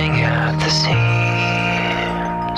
bursting at the seams.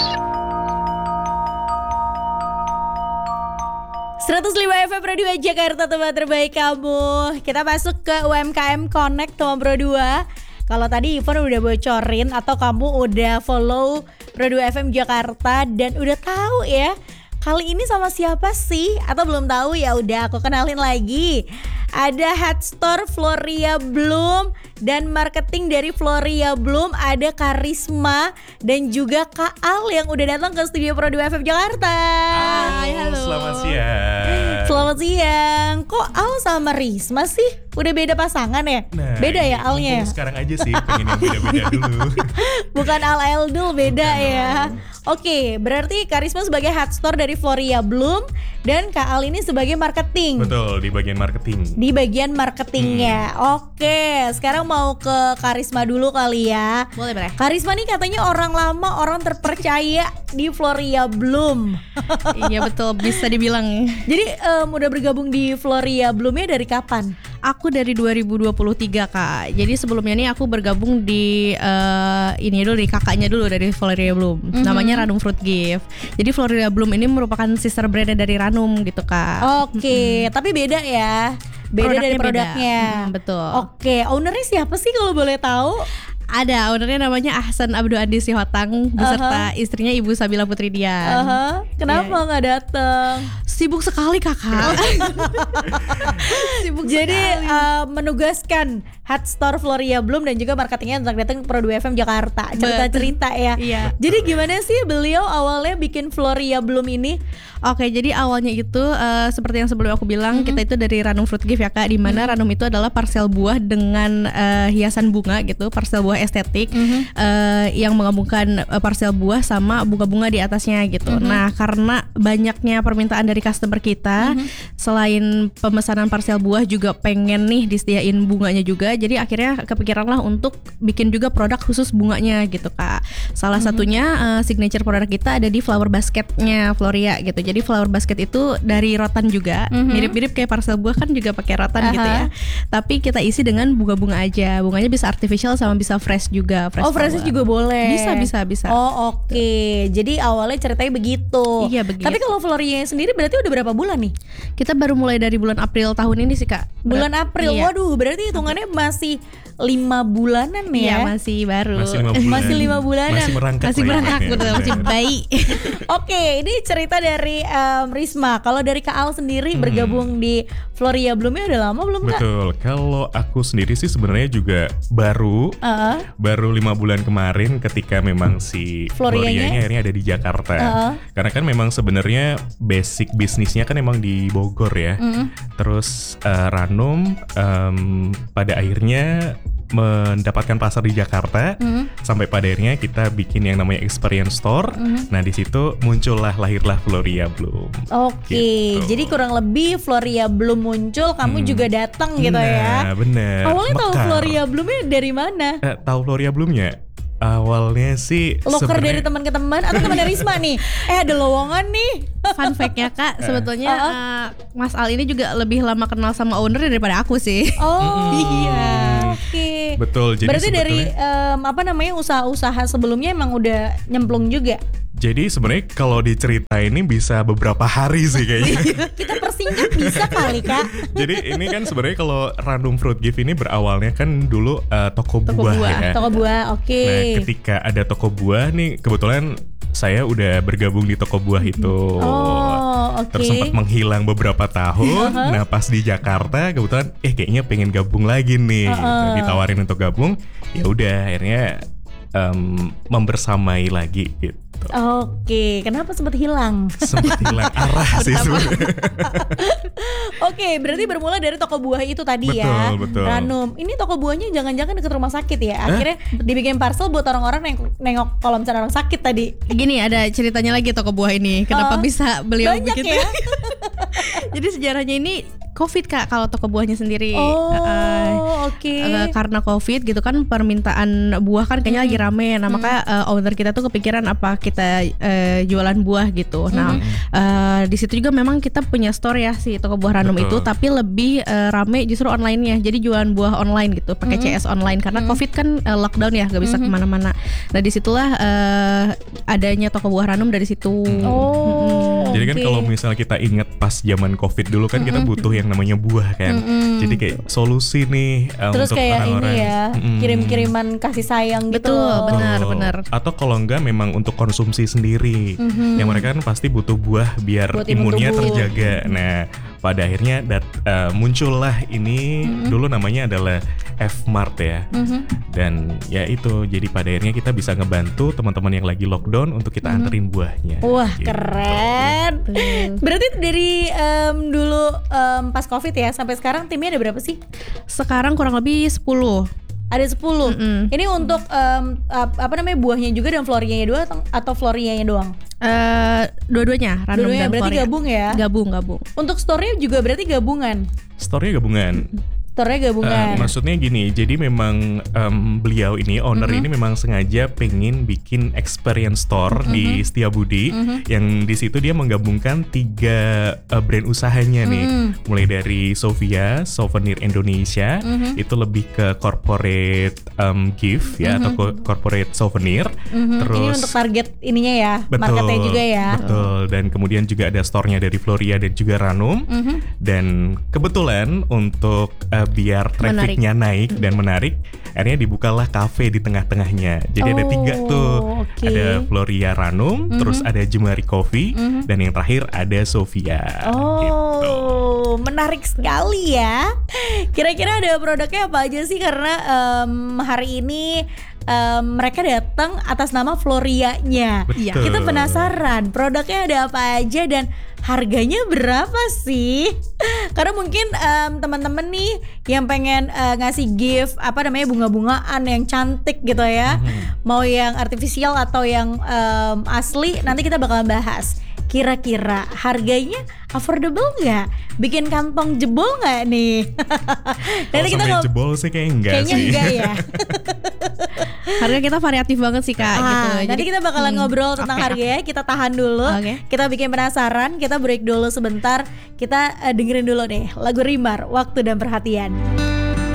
105 FM Pro 2 Jakarta, tempat terbaik kamu. Kita masuk ke UMKM Connect teman Pro 2. Kalau tadi Ivan udah bocorin atau kamu udah follow Pro 2 FM Jakarta dan udah tahu ya kali ini sama siapa sih? Atau belum tahu, ya udah aku kenalin lagi. Ada Head Store Floria Bloom dan marketing dari Floria Bloom, ada Karisma dan juga Kak Al yang udah datang ke studio Pro 2 FM Jakarta. Hai, halo. Selamat siang. Selamat siang. Kok Al sama Risma sih? Udah beda pasangan ya? Nah, beda ya Alnya? Sekarang aja sih pengen yang beda-beda dulu. Bukan Al Eldul, beda ya. Oke, berarti Karisma sebagai Head Store dari Floria Bloom dan Kak Al ini sebagai marketing. Betul, di bagian marketing. Di bagian marketingnya. Oke, sekarang mau ke Karisma dulu kali ya. Boleh. Karisma nih katanya orang lama, orang terpercaya di Floria Bloom. Iya betul, bisa dibilang. Jadi udah bergabung di Floria Bloomnya dari kapan? Aku dari 2023 Kak. Jadi sebelumnya nih aku bergabung di ini dulu, di kakaknya dulu dari Floria Bloom. Namanya Ranum Fruit Gift. Jadi Floria Bloom ini merupakan sister brandnya dari Ranum gitu Kak. Oke, tapi beda ya. Beda dari produknya. Betul. Oke, ownernya siapa sih kalau boleh tahu? Ada ownernya namanya Ahsan Abdul Adi Sihotang beserta istrinya Ibu Sabila Putri Dian. Kenapa nggak datang? Sibuk sekali kakak. Sibuk Jadi sekali. menugaskan Head Store Floria Bloom dan juga marketingnya untuk datang ke Pro 2 FM Jakarta. Cerita-cerita ya. Iya. Jadi gimana sih beliau awalnya bikin Floria Bloom ini? Oke, jadi awalnya itu seperti yang sebelum aku bilang, kita itu dari Ranum Fruit Gift ya Kak, di mana Ranum itu adalah parsel buah dengan hiasan bunga gitu, parsel buah estetik yang menggabungkan parsel buah sama bunga-bunga di atasnya gitu. Nah, karena banyaknya permintaan dari customer kita, selain pemesanan parsel buah juga pengen nih disediain bunganya juga, jadi akhirnya kepikiran lah untuk bikin juga produk khusus bunganya gitu Kak. Salah satunya signature produk kita ada di flower basketnya Floria gitu. Jadi flower basket itu dari rotan juga, mirip-mirip kayak parsel buah kan juga pakai rotan gitu ya. Tapi kita isi dengan bunga-bunga aja. Bunganya bisa artificial sama bisa fresh juga. Fresh juga boleh. Bisa. Oh oke. Jadi awalnya ceritanya begitu. Iya begitu. Tapi kalau Floria sendiri berarti udah berapa bulan nih? Kita baru mulai dari bulan April tahun ini sih Kak. Bulan April. Iya. Waduh, berarti hitungannya masih 5 bulanan Iya, ya. masih baru. Masih 5 bulan. Masih 5 bulanan. Masih merangkak. Masih lah berangkat ya. betul, masih bayi. Oke, ini cerita dari Risma. Kalau dari Kak Al sendiri bergabung di Floria Bloomnya udah lama belum Kak? Betul. Kalau aku sendiri sih sebenarnya juga baru 5 bulan kemarin ketika memang si Florianya akhirnya ada di Jakarta. Karena kan memang sebenarnya basic bisnisnya kan memang di Bogor ya. Terus Ranum pada akhirnya mendapatkan pasar di Jakarta, sampai pada akhirnya kita bikin yang namanya experience store. Nah di situ lahirlah Floria Bloom. Oke, Gitu. jadi kurang lebih Floria Bloom muncul, kamu juga datang gitu ya. Nah bener. Awalnya tahu Mekar. Floria Bloomnya dari mana? Tahu Floria Bloomnya? Awalnya sih Loker dari sebenarnya teman ke teman atau teman dari Risma nih? Ada lowongan nih. Fun fact-nya Kak, sebetulnya Mas Al ini juga lebih lama kenal sama owner daripada aku sih. Oh Iya. Oke. Betul. Jadi Berarti dari sebetulnya- usaha-usaha sebelumnya emang udah nyemplung juga. Jadi sebenarnya kalau diceritain ini bisa beberapa hari sih kayaknya. Kita persingkat bisa kali Kak. Jadi ini kan sebenarnya kalau Ranum Fruit Gift ini berawalnya kan dulu toko buah ya. Toko buah, oke. Nah ketika ada toko buah nih, kebetulan saya udah bergabung di toko buah itu. Oh, oke. Terus sempat menghilang beberapa tahun. Nah pas di Jakarta kebetulan kayaknya pengen gabung lagi nih. Gitu. Ditawarin untuk gabung, ya udah akhirnya membersamai lagi gitu. Oke, kenapa sempat hilang? Sempat hilang arah sih sebenarnya. Oke, berarti bermula dari toko buah itu tadi ya. Betul. Ranum. Ini toko buahnya jangan-jangan dekat rumah sakit ya. Akhirnya dibikin parcel buat orang-orang yang nengok kalau misalnya orang sakit tadi. Gini, ada ceritanya lagi toko buah ini. Kenapa bisa beliau Banyak bikin? ya. Jadi sejarahnya ini COVID Kak, kalau toko buahnya sendiri. Oke. Karena COVID gitu kan, permintaan buah kan kayaknya lagi rame. Nah maka owner kita tuh kepikiran apa kita jualan buah gitu. Nah di situ juga memang kita punya store ya si toko buah Ranum itu, tapi lebih rame justru online-nya. Jadi jualan buah online gitu, pakai CS online karena COVID kan lockdown ya, gak bisa kemana-mana. Nah disitulah adanya toko buah Ranum dari situ. Jadi kan kalau misalnya kita ingat pas zaman COVID dulu kan kita butuh yang namanya buah kan. Jadi kayak solusi nih terus untuk kayak orang-orang ini ya, kirim-kiriman kasih sayang gitu. Betul, benar. Atau kalau enggak memang untuk konsumsi sendiri. Yang mereka kan pasti butuh buah biar Buat imunnya tubuh. terjaga. Nah, pada akhirnya muncullah ini dulu namanya adalah F-Mart ya. Dan ya itu, jadi pada akhirnya kita bisa ngebantu teman-teman yang lagi lockdown untuk kita anterin buahnya. Wah, gitu. keren. Berarti dari dulu pas COVID ya sampai sekarang timnya ada berapa sih? Sekarang kurang lebih 10. Ada 10. Ini untuk apa namanya, buahnya juga dan florianya doang atau florianya doang? Dua-duanya, Ranum Dua-duanya dan berarti Floria. gabung ya? Gabung. Untuk store-nya juga berarti gabungan. Store-nya gabungan. Store-nya gabungan. Maksudnya gini, jadi memang beliau ini, owner ini memang sengaja pengen bikin experience store di Setiabudi, yang di situ dia menggabungkan 3 brand usahanya nih, mulai dari Sofia, Souvenir Indonesia, itu lebih ke corporate gift ya, atau corporate souvenir. Terus ini untuk target ininya ya, marketnya juga ya. Betul, dan kemudian juga ada store-nya dari Floria dan juga Ranum. Dan kebetulan untuk biar trafficnya naik dan menarik, akhirnya dibukalah kafe di tengah-tengahnya. Jadi ada 3 tuh, ada Floria Ranum, terus ada Jemari Coffee, dan yang terakhir ada Sofia. Gitu. Menarik sekali ya. Kira-kira ada produknya apa aja sih? Karena hari ini mereka datang atas nama Florianya. Betul. Kita penasaran produknya ada apa aja dan harganya berapa sih? Karena mungkin teman-teman nih yang pengen ngasih gift apa namanya, bunga-bungaan yang cantik gitu ya, mau yang artifisial atau yang asli, nanti kita bakalan bahas. Kira-kira harganya affordable nggak? Bikin kantong jebol nggak nih? Kalau sampai jebol sih kayaknya enggak kayaknya sih. enggak ya. Harga kita variatif banget sih Kak gitu. Nanti kita bakalan ngobrol tentang harganya. Kita tahan dulu. Kita bikin penasaran. Kita break dulu sebentar. Kita dengerin dulu deh lagu Rimar, Waktu dan Perhatian.